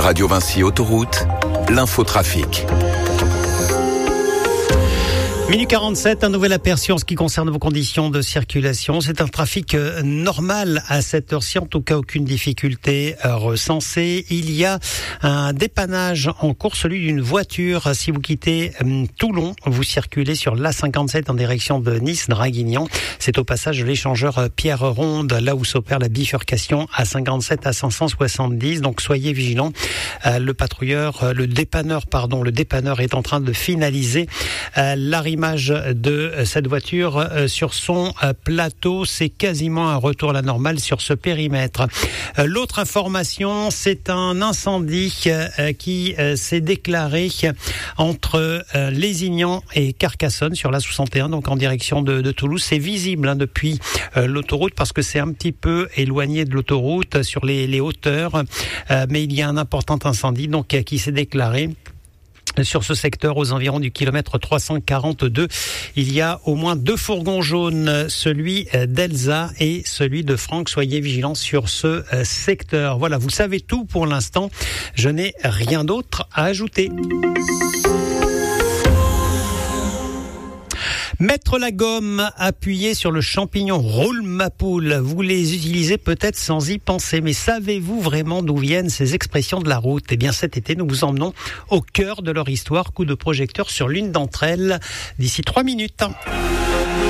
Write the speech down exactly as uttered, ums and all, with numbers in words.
Radio Vinci Autoroute, l'infotrafic. Minute quarante-sept, un nouvel aperçu en ce qui concerne vos conditions de circulation. C'est un trafic normal à cette heure-ci, en tout cas aucune difficulté recensée. Il y a un dépannage en cours, celui d'une voiture. Si vous quittez Toulon, vous circulez sur l'A cinquante-sept en direction de Nice-Draguignan. C'est au passage de l'échangeur Pierre Ronde, là où s'opère la bifurcation A cinquante-sept à cinq cent soixante-dix. Donc soyez vigilants. Le patrouilleur, le dépanneur, pardon, le dépanneur est en train de finaliser l'arrivée de cette voiture sur son plateau. C'est quasiment un retour à la normale sur ce périmètre. L'autre information, c'est un incendie qui s'est déclaré entre Lézignan et Carcassonne sur l'A soixante et un, donc en direction de, de Toulouse. C'est visible hein, depuis l'autoroute parce que c'est un petit peu éloigné de l'autoroute sur les, les hauteurs, mais il y a un important incendie donc qui s'est déclaré sur ce secteur, aux environs du kilomètre trois cent quarante-deux. Il y a au moins deux fourgons jaunes, celui d'Elsa et celui de Franck. Soyez vigilants sur ce secteur. Voilà, vous savez tout pour l'instant. Je n'ai rien d'autre à ajouter. Mettre la gomme appuyée sur le champignon roule ma poule. Vous les utilisez peut-être sans y penser, mais savez-vous vraiment d'où viennent ces expressions de la route ? Eh bien, cet été, nous vous emmenons au cœur de leur histoire. Coup de projecteur sur l'une d'entre elles d'ici trois minutes.